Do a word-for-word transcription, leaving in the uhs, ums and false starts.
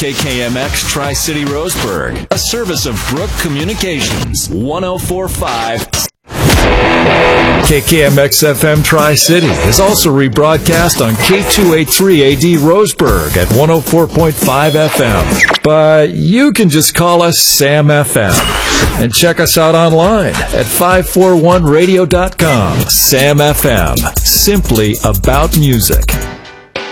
K K M X Tri-City Roseburg, a service of Brook Communications, one oh four point five. K K M X F M Tri-City is also rebroadcast on K two eighty-three A D Roseburg at one oh four point five F M. But you can just call us Sam F M and check us out online at five four one radio dot com. Sam F M, simply about music.